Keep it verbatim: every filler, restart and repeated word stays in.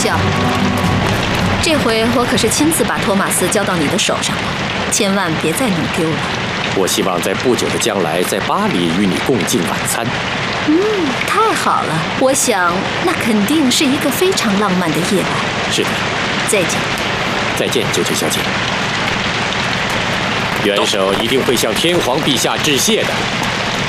笑。这回我可是亲自把托马斯交到你的手上了，千万别再弄丢了。 我希望在不久的将来，在巴黎与你共进晚餐。 嗯，太好了，我想那肯定是一个非常浪漫的夜晚。 是的。 再见。 再见，九九小姐。元首一定会向天皇陛下致谢的。